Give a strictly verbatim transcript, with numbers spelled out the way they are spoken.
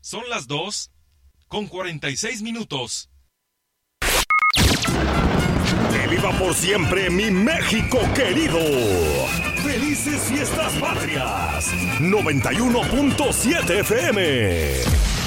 Son las dos con cuarenta y seis minutos. ¡Que viva por siempre mi México querido! ¡Felices fiestas patrias! noventa y uno punto siete F M